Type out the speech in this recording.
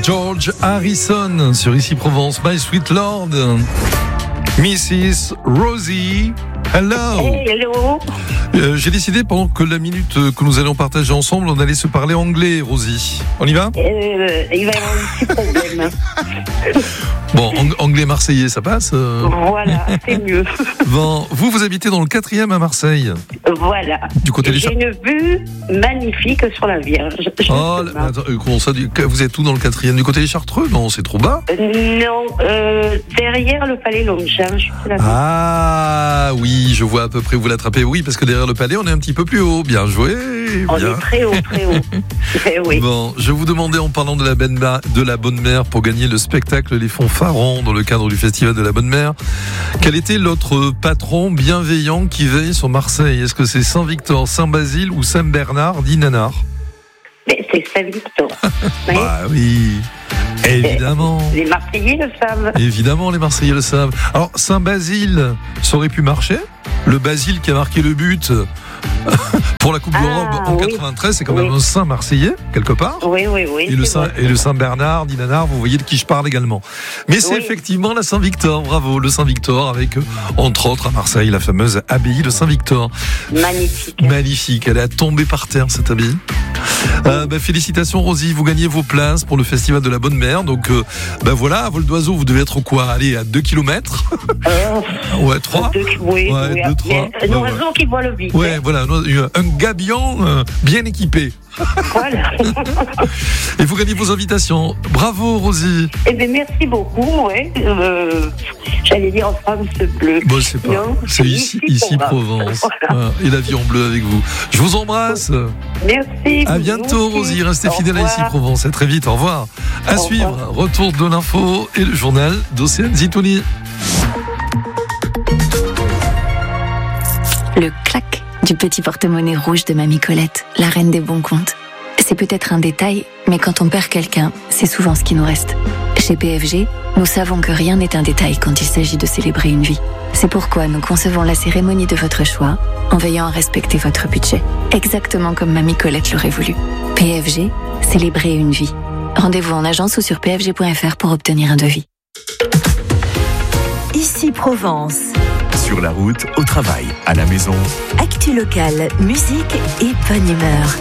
George Harrison sur Ici Provence, My Sweet Lord. Mrs. Rosie, hello. Hey, hello. J'ai décidé pendant que la minute que nous allons partager ensemble, on allait se parler anglais, Rosie. On y va ? Il va y avoir un petit problème. Bon, anglais marseillais, ça passe Voilà, c'est mieux. Bon, vous habitez dans le 4e à Marseille. Voilà. Du côté des J'ai une vue magnifique sur la Vierge. Oh, attends, comment ça, vous êtes où dans le 4e ? Du côté des Chartreux ? Non, c'est trop bas. Non, derrière le Palais Longchamp, je suis là. Ah oui, je vois à peu près où vous l'attrapez. Oui, parce que derrière le palais, on est un petit peu plus haut. Bien joué. On Bien. est très haut, très haut. Oui. Bon, je vous demandais en parlant de la Bonne Mère pour gagner le spectacle Les Fanfarons dans le cadre du Festival de la Bonne Mère, quel était l'autre patron bienveillant qui veille sur Marseille ? Est-ce que c'est Saint-Victor, Saint-Basile ou Saint-Bernard dit Nanar ? Mais c'est Saint-Victor. Oui. Ah oui, évidemment. Les Marseillais le savent. Évidemment, les Marseillais le savent. Alors, Saint-Basile, ça aurait pu marcher. Le Basile qui a marqué le but pour la Coupe d'Europe en 93, c'est quand même un Saint Marseillais, quelque part. Oui. Et le Saint-Bernard, Dinanar, vous voyez de qui je parle également. Mais c'est effectivement la Saint-Victor, bravo, le Saint-Victor, avec, entre autres, à Marseille, la fameuse abbaye de Saint-Victor. Magnifique. Magnifique, elle est tombée par terre, cette abbaye. Félicitations, Rosie, vous gagnez vos places pour le Festival de la Bonne Mère. Donc, voilà, à vol d'oiseau, vous devez être quoi ? Allez, à 2 km Ouais, 3 Oui, ouais, 2, 3. Un oiseau qui voit le vide. Ouais, voilà, un gabion bien équipé. Voilà. Et vous gagnez vos invitations. Bravo, Rosie. Eh bien, merci beaucoup. Ouais. J'allais dire en France bleu. Bon, c'est pas. Non, c'est ici Provence. Voilà. Et la vie en bleu avec vous. Je vous embrasse. Merci. À bientôt, Rosie. Restez fidèle à Ici Provence. À très vite. Au revoir. À suivre. Retour de l'info et le journal d'Océane Zitouni. Le clac du petit porte-monnaie rouge de Mamie Colette, la reine des bons comptes. C'est peut-être un détail, mais quand on perd quelqu'un, c'est souvent ce qui nous reste. Chez PFG, nous savons que rien n'est un détail quand il s'agit de célébrer une vie. C'est pourquoi nous concevons la cérémonie de votre choix en veillant à respecter votre budget. Exactement comme Mamie Colette l'aurait voulu. PFG, célébrer une vie. Rendez-vous en agence ou sur pfg.fr pour obtenir un devis. Ici Provence. Sur la route, au travail, à la maison. Actu locale, musique et bonne humeur.